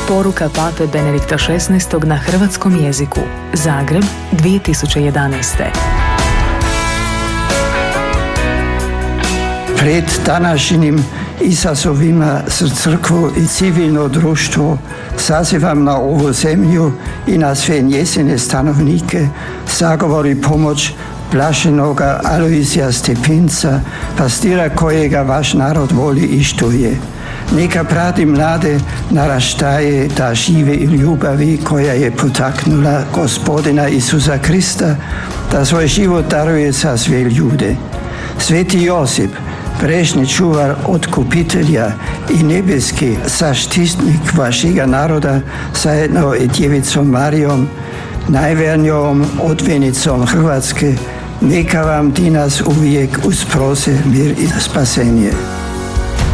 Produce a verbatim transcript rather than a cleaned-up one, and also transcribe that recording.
Poruka pape Benedikta šesnaestog na hrvatskom jeziku. Zagreb, dvije tisuće jedanaeste. Pred današnjim izazovima za crkvu i civilno društvo sazivam na ovu zemlju i na sve njezine stanovnike zagovor i pomoć blaženoga Alojzija Stepinca, pastira kojega vaš narod voli i štuje. Neka prati mlade naraštaje da žive i ljubavi koja je potaknula Gospodina Isusa Krista, da svoj život daruje za sve ljude. Sveti Josip, prešni čuvar otkupitelja i nebeski zaštitnik vašega naroda, zajedno i Djevicom Marijom, najvernijom odvjenicom Hrvatske, neka vam ti nas uvijek usprose mir i spasenje.